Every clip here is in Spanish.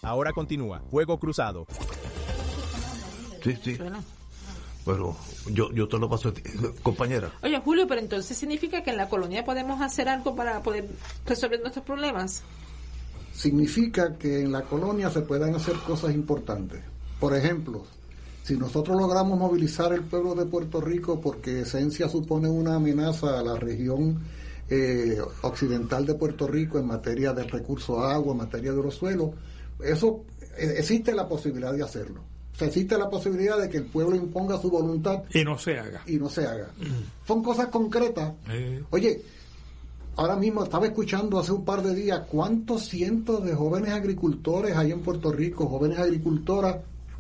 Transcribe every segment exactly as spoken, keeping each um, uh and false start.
Ahora continúa Fuego Cruzado. Sí, sí. Pero yo, yo te lo paso a ti, compañera. Oye, Julio, pero entonces significa que en la colonia podemos hacer algo para poder resolver nuestros problemas. Significa que en la colonia se puedan hacer cosas importantes. Por ejemplo, si nosotros logramos movilizar el pueblo de Puerto Rico, porque esencia supone una amenaza a la región eh, occidental de Puerto Rico en materia del recurso agua, en materia de los suelos, eso eh, existe la posibilidad de hacerlo. O sea, existe la posibilidad de que el pueblo imponga su voluntad y no se haga. Y no se haga. Mm. Son cosas concretas. Eh. Oye, ahora mismo estaba escuchando hace un par de días cuántos cientos de jóvenes agricultores hay en Puerto Rico, jóvenes agricultoras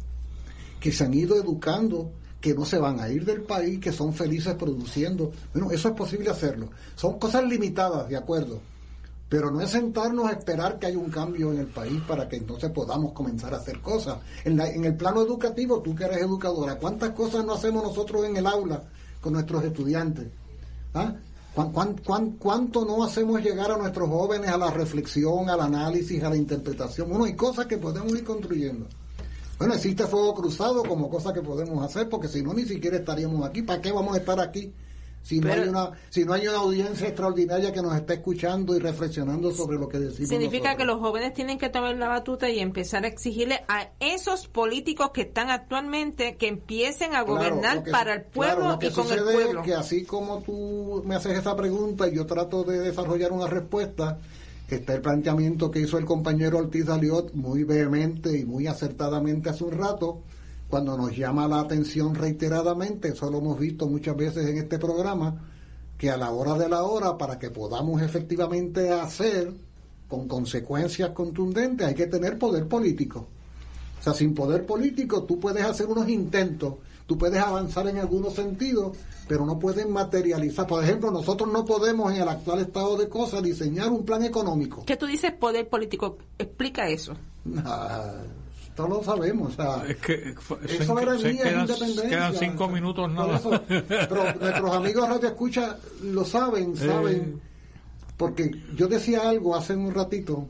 que se han ido educando, que no se van a ir del país, que son felices produciendo. Bueno, eso es posible hacerlo. Son cosas limitadas, de acuerdo. Pero no es sentarnos a esperar que haya un cambio en el país para que entonces podamos comenzar a hacer cosas. En, la, en el plano educativo, tú que eres educadora, ¿cuántas cosas no hacemos nosotros en el aula con nuestros estudiantes? ¿Ah? ¿Cuán, cuán, cuán, ¿Cuánto no hacemos llegar a nuestros jóvenes a la reflexión, al análisis, a la interpretación? Bueno, hay cosas que podemos ir construyendo. Bueno, existe Fuego Cruzado como cosa que podemos hacer, porque si no, ni siquiera estaríamos aquí. ¿Para qué vamos a estar aquí? Si no, Pero, hay una, si no hay una audiencia extraordinaria que nos está escuchando y reflexionando sobre lo que decimos. Significa nosotros. Que los jóvenes tienen que tomar la batuta y empezar a exigirle a esos políticos que están actualmente que empiecen a gobernar claro, que, para el pueblo claro, lo que y con el sucede pueblo. Es que así como tú me haces esa pregunta y yo trato de desarrollar una respuesta, está el planteamiento que hizo el compañero Ortiz Daliot muy vehemente y muy acertadamente hace un rato, cuando nos llama la atención reiteradamente, eso lo hemos visto muchas veces en este programa, que a la hora de la hora, para que podamos efectivamente hacer con consecuencias contundentes, hay que tener poder político. O sea, sin poder político tú puedes hacer unos intentos, tú puedes avanzar en algunos sentidos, pero no puedes materializar. Por ejemplo, nosotros no podemos en el actual estado de cosas diseñar un plan económico. ¿Qué tú dices poder político? Explica eso. Ah, todos lo sabemos, o sea, es que es soberanía, quedan, es independencia. Quedan cinco o sea, minutos nada. Eso, pero nuestros amigos Radio Escucha lo saben, saben, eh. porque yo decía algo hace un ratito,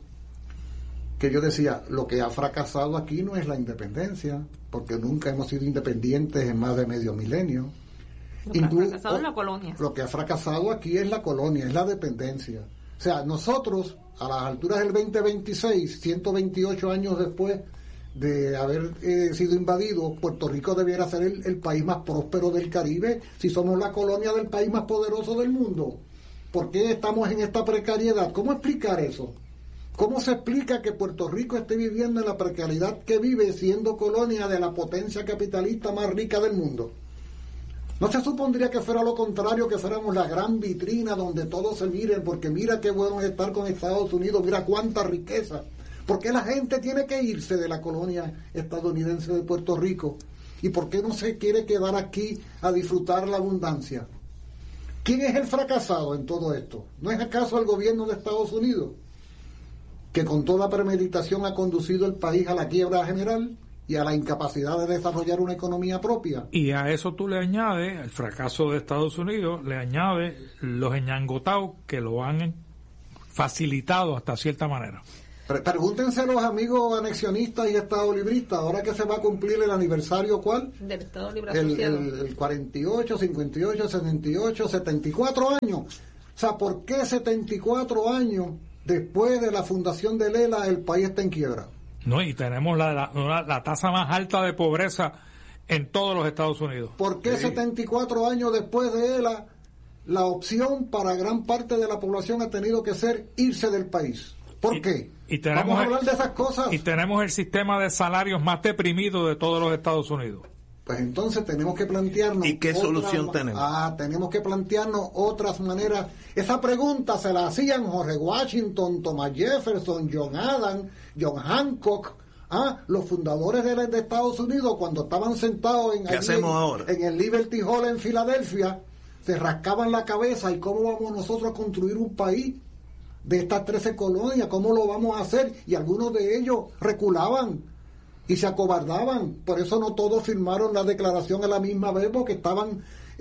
que yo decía, lo que ha fracasado aquí no es la independencia, porque nunca hemos sido independientes en más de medio milenio. Lo que Inclu- ha fracasado es la colonia. Lo que ha fracasado aquí es la colonia, es la dependencia. O sea, nosotros, a las alturas del veinte veintiséis, ciento veintiocho años después de haber eh, sido invadido, Puerto Rico debiera ser el, el país más próspero del Caribe, si somos la colonia del país más poderoso del mundo. ¿Por qué estamos en esta precariedad? ¿Cómo explicar eso? ¿Cómo se explica que Puerto Rico esté viviendo en la precariedad que vive siendo colonia de la potencia capitalista más rica del mundo? ¿No se supondría que fuera lo contrario, que fuéramos la gran vitrina donde todos se miren, porque mira qué bueno es estar con Estados Unidos, mira cuánta riqueza? ¿Por qué la gente tiene que irse de la colonia estadounidense de Puerto Rico? ¿Y por qué no se quiere quedar aquí a disfrutar la abundancia? ¿Quién es el fracasado en todo esto? ¿No es acaso el gobierno de Estados Unidos, que con toda premeditación ha conducido el país a la quiebra general y a la incapacidad de desarrollar una economía propia? Y a eso tú le añades, el fracaso de Estados Unidos, le añades los eñangotados que lo han facilitado hasta cierta manera. Pregúntense a los amigos anexionistas y estadolibristas, ahora que se va a cumplir el aniversario, ¿cuál? Del Estado Libre el, Asociado. El, el cuarenta y ocho, cincuenta y ocho, setenta y ocho, setenta y cuatro años. O sea, ¿por qué setenta y cuatro años después de la fundación de Lela el país está en quiebra? No, y tenemos la, la, la tasa más alta de pobreza en todos los Estados Unidos. ¿Por qué sí. setenta y cuatro años después de Lela la opción para gran parte de la población ha tenido que ser irse del país? ¿Por y, qué? Y tenemos Vamos a hablar de esas cosas. Y tenemos el sistema de salarios más deprimido de todos los Estados Unidos. Pues entonces tenemos que plantearnos... ¿Y qué otra, solución tenemos? Ah, tenemos que plantearnos otras maneras. Esa pregunta se la hacían Jorge Washington, Thomas Jefferson, John Adams, John Hancock, ah, los fundadores de, la, de Estados Unidos, cuando estaban sentados en, ¿Qué hacemos en, ahora? en el Liberty Hall en Filadelfia, se rascaban la cabeza. ¿Y cómo vamos nosotros a construir un país de estas trece colonias? ¿Cómo lo vamos a hacer? Y algunos de ellos reculaban y se acobardaban. Por eso no todos firmaron la declaración a la misma vez, porque estaban eh,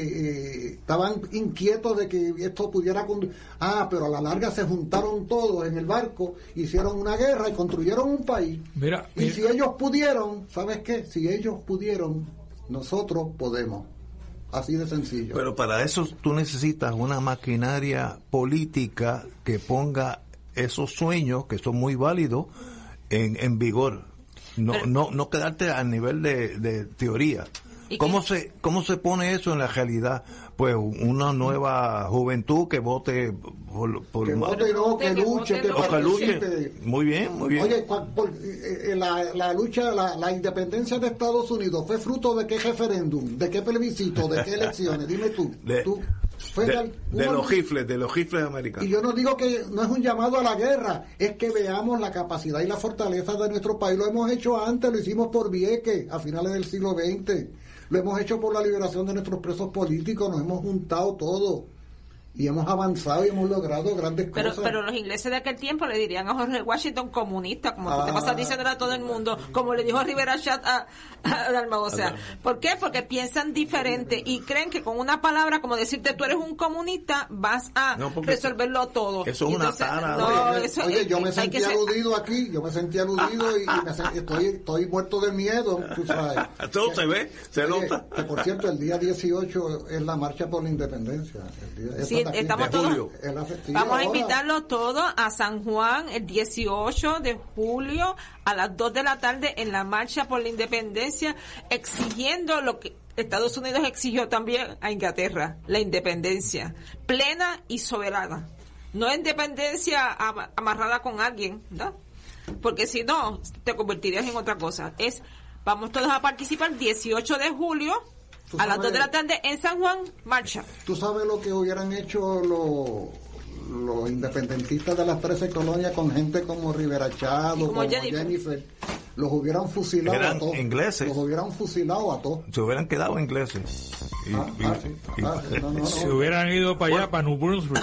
eh, estaban inquietos de que esto pudiera condu- ah, pero a la larga se juntaron todos en el barco, hicieron una guerra y construyeron un país. Mira, y mira. si ellos pudieron, ¿sabes qué? Si ellos pudieron, nosotros podemos. Así de sencillo. Pero para eso tú necesitas una maquinaria política que ponga esos sueños, que son muy válidos, en, en vigor. No, Pero, no, no quedarte al nivel de, de teoría. ¿Cómo se, ¿Cómo se pone eso en la realidad? Pues una nueva juventud que vote por... por que vote, no, que que luche, vote, que no, o que luche. participe. Muy bien, muy bien. Oye, cua- por- eh, eh, la, la lucha, la, la independencia de Estados Unidos fue fruto de qué referéndum, de qué plebiscito, de qué elecciones, dime tú. de, tú fue de, tal- de uno- los rifles, de los rifles Y americanos. yo no digo que no es un llamado a la guerra, es que veamos la capacidad y la fortaleza de nuestro país. Lo hemos hecho antes, lo hicimos por Vieques a finales del siglo veinte. Lo hemos hecho por la liberación de nuestros presos políticos, nos hemos juntado todos y hemos avanzado y hemos logrado grandes Pero, cosas. pero los ingleses de aquel tiempo le dirían a Jorge Washington comunista, como Ah. te pasas diciéndole a todo el mundo, como le dijo Rivera Chat a, a Dalmau. O sea, ¿por qué? Porque piensan diferente y creen que con una palabra, como decirte tú eres un comunista, vas a No, porque resolverlo todo. eso es Y una tara, no, Oye, eso oye, es- yo me hay sentí que ser- aludido aquí, yo me sentí aludido y, y me sen- estoy, estoy muerto de miedo, tú sabes. Todo se ve, se Oye, nota. que por cierto, el día dieciocho es la marcha por la independencia. El día, Sí, esta de aquí, estamos de todos- julio. es la fe- sí, Vamos a ahora. invitarlos todos a San Juan el dieciocho de julio a las dos de la tarde en la marcha por la independencia, exigiendo lo que Estados Unidos exigió también a Inglaterra, la independencia plena y soberana. No independencia ama- amarrada con alguien, ¿no? Porque si no, te convertirías en otra cosa. Es, vamos todos a participar dieciocho de julio Tú a las sabes- dos de la tarde en San Juan, marcha. ¿Tú sabes lo que hubieran hecho los, los independentistas de las trece colonias con gente como Rivera Chado, Y como como Jennifer. Jennifer? Los hubieran fusilado Eran a todos. ingleses. Los hubieran fusilado a todos. Se hubieran quedado ingleses. Y- Ah, y- ah, sí. y- Ah, no, no, no. Se hubieran ido para allá, para New Brunswick.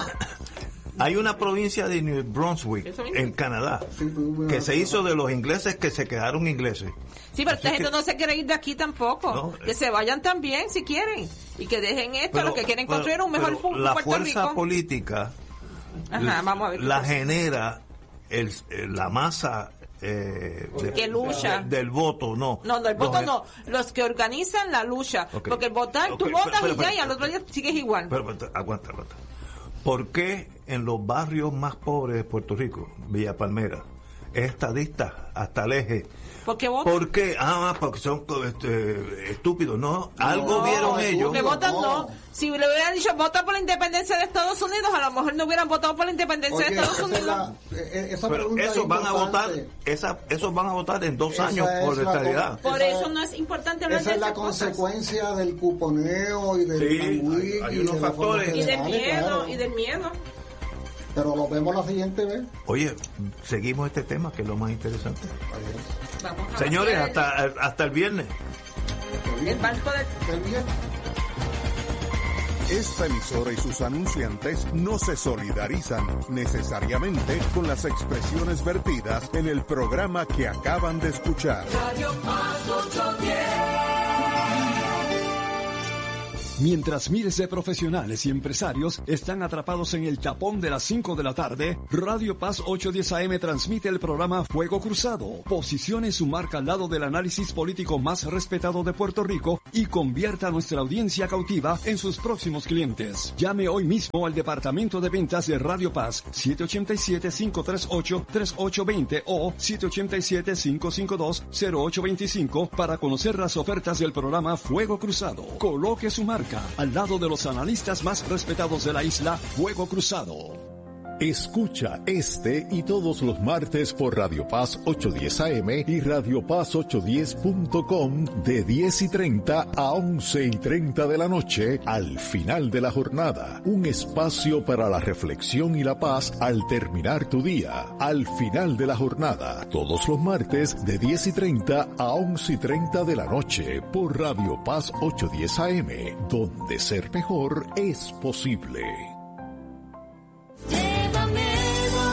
Hay una provincia de New Brunswick, Eso mismo. en Canadá, Sí, pues, que se hizo de los ingleses que se quedaron ingleses. Sí, pero esta Así gente que- no se quiere ir de aquí tampoco. No, que eh. se vayan también si quieren. Y que dejen esto, los que quieren pero- construir un mejor pero fu- la Puerto fuerza Rico. política Ajá, vamos a ver. qué la pasa. genera el, eh, la masa eh, de- Que lucha. de- del voto, no. No, no, el voto Los- no. Los que organizan la lucha. Ok. Porque el votar, Ok, tú pero- votas pero- y ya, pero- y al otro día sigues igual. Pero, pero, aguanta, aguanta. ¿Por qué en los barrios más pobres de Puerto Rico, Villa Palmera, es estadista hasta el eje? Porque votan. ¿Por qué? Ah, porque son este, estúpidos. No, algo No, vieron ellos. Porque votan no. no. Si le hubieran dicho vota por la independencia de Estados Unidos, a lo mejor no hubieran votado por la independencia Oye, de Estados esa es Unidos. la- eh, eh, esa Pero pregunta es esos van a votar, importante. esa, esos van a votar en dos Esa años es por la estabilidad. cosa. Por esa- eso no es importante hablar Esa de es la esas cosas. consecuencia del cuponeo y del Sí, manguí hay- hay y unos de las factores. formas Y del federales, miedo, claro. y del miedo. Pero lo vemos la siguiente vez. Oye, seguimos este tema que es lo más interesante. Adiós. Vamos a Señores, hacer hasta, hasta el viernes. el barco del Qué bien. Esta emisora y sus anunciantes no se solidarizan necesariamente con las expresiones vertidas en el programa que acaban de escuchar. Mientras miles de profesionales y empresarios están atrapados en el tapón de las cinco de la tarde, Radio Paz ochocientos diez A M transmite el programa Fuego Cruzado. Posicione su marca al lado del análisis político más respetado de Puerto Rico y convierta a nuestra audiencia cautiva en sus próximos clientes. Llame hoy mismo al Departamento de Ventas de Radio Paz siete ocho siete, cinco tres ocho, tres ocho dos cero o siete ocho siete, cinco cinco dos, cero ocho dos cinco para conocer las ofertas del programa Fuego Cruzado. Coloque su marca al lado de los analistas más respetados de la isla. Fuego Cruzado. Escucha este y todos los martes por Radio Paz ochocientos diez A M y Radio Paz ochocientos diez punto com de diez y treinta a once y treinta de la noche al final de la jornada. Un espacio para la reflexión y la paz al terminar tu día. Al final de la jornada. Todos los martes de diez y treinta a once y treinta de la noche por Radio Paz ochocientos diez A M, donde ser mejor es posible.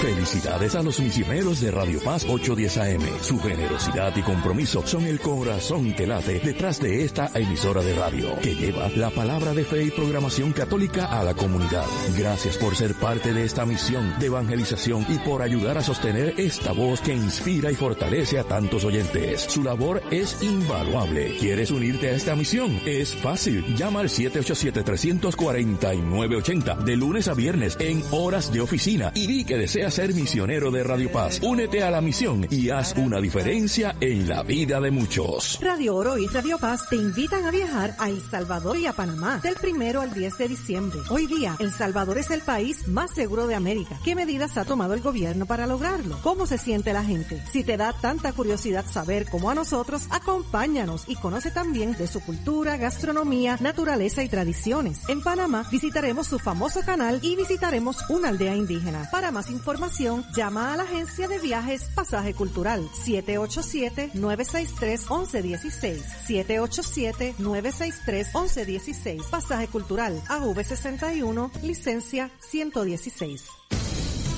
Felicidades a los misioneros de Radio Paz ochocientos diez A M. Su generosidad y compromiso son el corazón que late detrás de esta emisora de radio, que lleva la palabra de fe y programación católica a la comunidad. Gracias por ser parte de esta misión de evangelización y por ayudar a sostener esta voz que inspira y fortalece a tantos oyentes. Su labor es invaluable. ¿Quieres unirte a esta misión? Es fácil. Llama al siete ocho siete, tres cuatro nueve, ocho cero de lunes a viernes en horas de oficina y di que deseas ser misionero de Radio Paz. Únete a la misión y haz una diferencia en la vida de muchos. Radio Oro y Radio Paz te invitan a viajar a El Salvador y a Panamá del primero al diez de diciembre. Hoy día, El Salvador es el país más seguro de América. ¿Qué medidas ha tomado el gobierno para lograrlo? ¿Cómo se siente la gente? Si te da tanta curiosidad saber como a nosotros, acompáñanos y conoce también de su cultura, gastronomía, naturaleza y tradiciones. En Panamá visitaremos su famoso canal y visitaremos una aldea indígena. Para más información, llama a la agencia de viajes Pasaje Cultural siete ocho siete, nueve seis tres, uno uno uno seis, siete ocho siete, nueve seis tres, uno uno uno seis. Pasaje Cultural A V sesenta y uno, licencia ciento dieciséis.